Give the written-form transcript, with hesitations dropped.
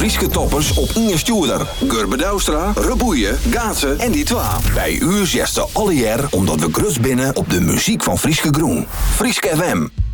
Frieske toppers op Inge Stoerder. Gurbe Douwstra, Reboeien, Gaatsen en die twa. Bij u zesde alle jaar omdat we grus binnen op de muziek van Frieske Groen. Frieske FM.